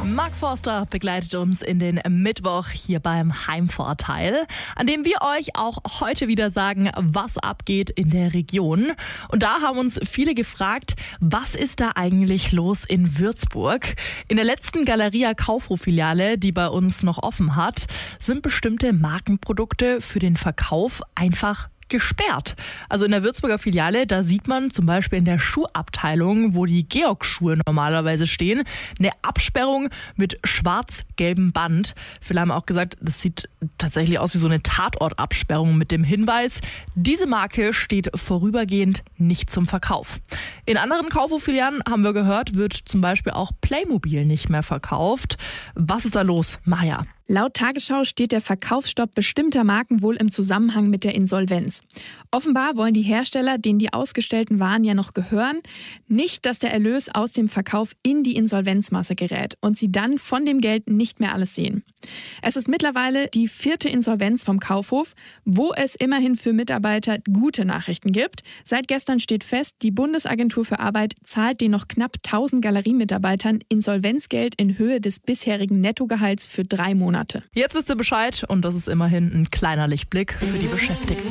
Mark Forster begleitet uns in den Mittwoch hier beim Heimvorteil, an dem wir euch auch heute wieder sagen, was abgeht in der Region. Und da haben uns viele gefragt, was ist da eigentlich los in Würzburg? In der letzten Galeria Kaufhof-Filiale, die bei uns noch offen hat, sind bestimmte Markenprodukte für den Verkauf einfach gesperrt. Also in der Würzburger Filiale, da sieht man zum Beispiel in der Schuhabteilung, wo die Georg-Schuhe normalerweise stehen, eine Absperrung mit schwarz-gelbem Band. Viele haben auch gesagt, das sieht tatsächlich aus wie so eine Tatortabsperrung mit dem Hinweis, diese Marke steht vorübergehend nicht zum Verkauf. In anderen Kaufhof-Filialen, haben wir gehört, wird zum Beispiel auch Playmobil nicht mehr verkauft. Was ist da los, Maja? Laut Tagesschau steht der Verkaufsstopp bestimmter Marken wohl im Zusammenhang mit der Insolvenz. Offenbar wollen die Hersteller, denen die ausgestellten Waren ja noch gehören, nicht, dass der Erlös aus dem Verkauf in die Insolvenzmasse gerät und sie dann von dem Geld nicht mehr alles sehen. Es ist mittlerweile die 4. Insolvenz vom Kaufhof, wo es immerhin für Mitarbeiter gute Nachrichten gibt. Seit gestern steht fest, die Bundesagentur für Arbeit zahlt den noch knapp 1000 Galeriemitarbeitern Insolvenzgeld in Höhe des bisherigen Nettogehalts für 3 Monate. Jetzt wisst ihr Bescheid und das ist immerhin ein kleiner Lichtblick für die Beschäftigten.